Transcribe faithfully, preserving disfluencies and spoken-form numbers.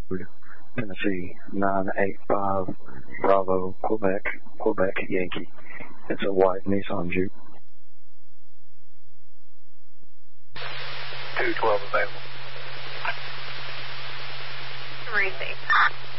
Tennessee, nine eight five, Bravo, Quebec, Quebec, Yankee. It's a white Nissan Juke. two twelve available. Receive.